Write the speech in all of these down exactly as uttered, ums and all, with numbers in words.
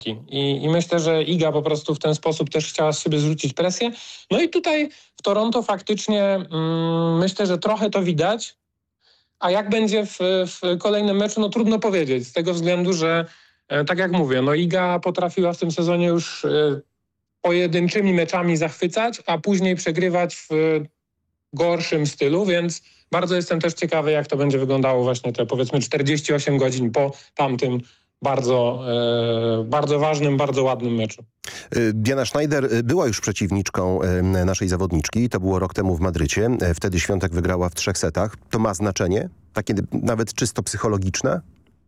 I, I myślę, że Iga po prostu w ten sposób też chciała z siebie zrzucić presję. No i tutaj w Toronto faktycznie mm, myślę, że trochę to widać. A jak będzie w, w kolejnym meczu, no trudno powiedzieć. Z tego względu, że e, tak jak mówię, no Iga potrafiła w tym sezonie już e, pojedynczymi meczami zachwycać, a później przegrywać w e, gorszym stylu, więc bardzo jestem też ciekawy, jak to będzie wyglądało właśnie te powiedzmy czterdzieści osiem godzin po tamtym bardzo, e, bardzo ważnym, bardzo ładnym meczu. Diana Schneider była już przeciwniczką naszej zawodniczki. To było rok temu w Madrycie. Wtedy Świątek wygrała w trzech setach. To ma znaczenie? Takie nawet czysto psychologiczne?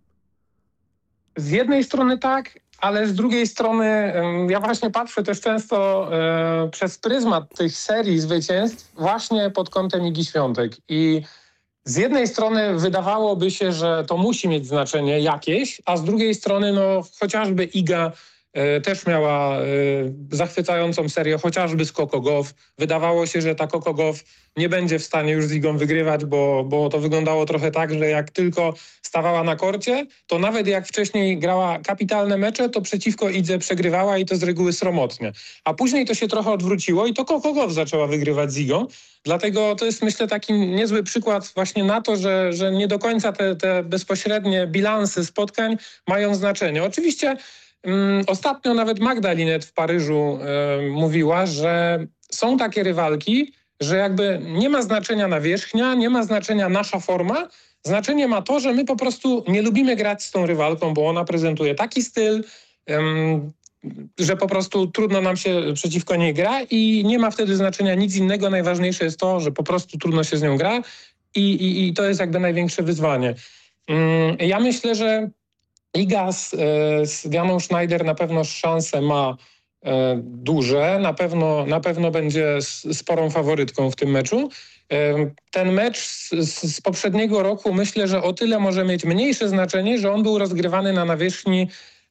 Z jednej strony tak, ale z drugiej strony ja właśnie patrzę też często e, przez pryzmat tych serii zwycięstw właśnie pod kątem Igi Świątek. I z jednej strony wydawałoby się, że to musi mieć znaczenie jakieś, a z drugiej strony no chociażby Iga e, też miała e, zachwycającą serię, chociażby z Coco Gauff. Wydawało się, że ta Coco Gauff nie będzie w stanie już z Igą wygrywać, bo, bo to wyglądało trochę tak, że jak tylko stawała na korcie, to nawet jak wcześniej grała kapitalne mecze, to przeciwko Idze przegrywała i to z reguły sromotnie. A później to się trochę odwróciło i to Coco Gauff zaczęła wygrywać z Igą. Dlatego to jest, myślę, taki niezły przykład właśnie na to, że, że nie do końca te, te bezpośrednie bilansy spotkań mają znaczenie. Oczywiście um, ostatnio nawet Magda Linette w Paryżu um, mówiła, że są takie rywalki, że jakby nie ma znaczenia nawierzchnia, nie ma znaczenia nasza forma. Znaczenie ma to, że my po prostu nie lubimy grać z tą rywalką, bo ona prezentuje taki styl, um, że po prostu trudno nam się przeciwko niej gra i nie ma wtedy znaczenia nic innego. Najważniejsze jest to, że po prostu trudno się z nią gra i, i, i to jest jakby największe wyzwanie. Um, ja myślę, że Iga z, z Dianą Schneider na pewno szanse ma e, duże. Na pewno, na pewno będzie sporą faworytką w tym meczu. E, ten mecz z, z, z poprzedniego roku myślę, że o tyle może mieć mniejsze znaczenie, że on był rozgrywany na nawierzchni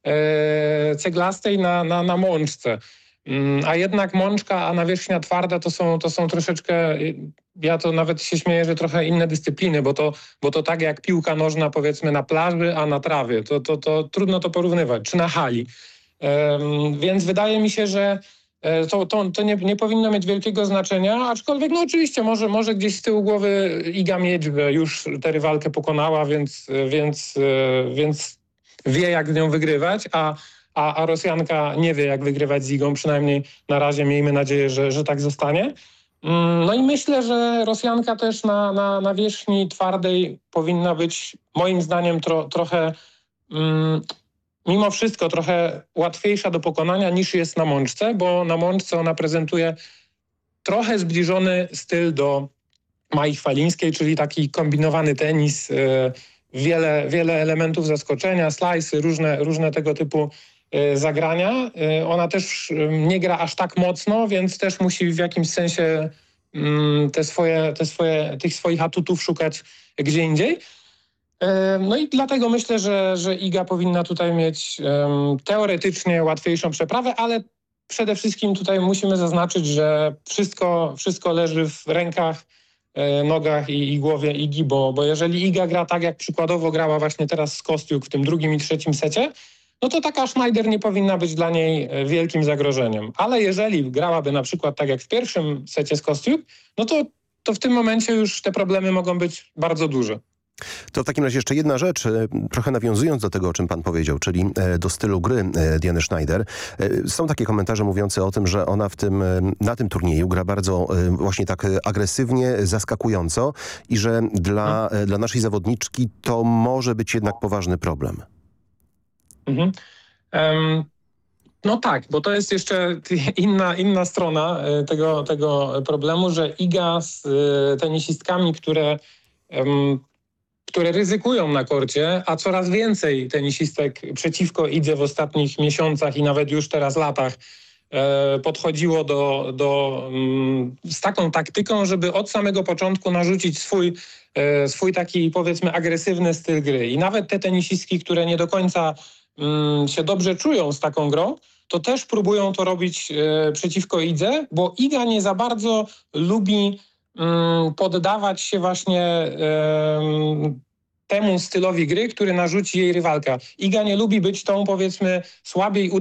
e, ceglastej na, na, na mączce. Mm, a jednak mączka, a nawierzchnia twarda to są, to są troszeczkę, ja to nawet się śmieję, że trochę inne dyscypliny, bo to, bo to tak jak piłka nożna powiedzmy na plaży, a na trawie, to, to, to trudno to porównywać, czy na hali. Um, więc wydaje mi się, że to, to, to nie, nie powinno mieć wielkiego znaczenia, aczkolwiek no oczywiście może, może gdzieś z tyłu głowy Iga Miedźbę już tę rywalkę pokonała, więc, więc, więc wie jak z nią wygrywać, a A, a Rosjanka nie wie, jak wygrywać z Igą. Przynajmniej na razie miejmy nadzieję, że, że tak zostanie. No i myślę, że Rosjanka też na, na, na wierzchni twardej powinna być moim zdaniem tro, trochę, mm, mimo wszystko trochę łatwiejsza do pokonania niż jest na mączce, bo na mączce ona prezentuje trochę zbliżony styl do Mai Chwalińskiej, czyli taki kombinowany tenis, yy, wiele, wiele elementów zaskoczenia, slajsy, różne, różne tego typu zagrania. Ona też nie gra aż tak mocno, więc też musi w jakimś sensie te swoje, te swoje, tych swoich atutów szukać gdzie indziej. No i dlatego myślę, że, że Iga powinna tutaj mieć um, teoretycznie łatwiejszą przeprawę, ale przede wszystkim tutaj musimy zaznaczyć, że wszystko, wszystko leży w rękach, e, nogach i, i głowie Igi, bo, bo jeżeli Iga gra tak, jak przykładowo grała właśnie teraz z Kostiuk w tym drugim i trzecim secie, no to taka Schneider nie powinna być dla niej wielkim zagrożeniem. Ale jeżeli grałaby na przykład tak jak w pierwszym secie z Kostiuk, no to, to w tym momencie już te problemy mogą być bardzo duże. To w takim razie jeszcze jedna rzecz, trochę nawiązując do tego, o czym pan powiedział, czyli do stylu gry Diany Schneider. Są takie komentarze mówiące o tym, że ona w tym, na tym turnieju gra bardzo właśnie tak agresywnie, zaskakująco i że dla, hmm. dla naszej zawodniczki to może być jednak poważny problem. Mhm. Um, no tak, bo to jest jeszcze inna, inna strona tego, tego problemu, że Iga z tenisistkami, które, um, które ryzykują na korcie, a coraz więcej tenisistek przeciwko Idze w ostatnich miesiącach i nawet już teraz latach e, podchodziło do, do, um, z taką taktyką, żeby od samego początku narzucić swój, e, swój taki powiedzmy agresywny styl gry. I nawet te tenisistki, które nie do końca się dobrze czują z taką grą, to też próbują to robić e, przeciwko Idze, bo Iga nie za bardzo lubi mm, poddawać się właśnie e, temu stylowi gry, który narzuci jej rywalka. Iga nie lubi być tą, powiedzmy, słabiej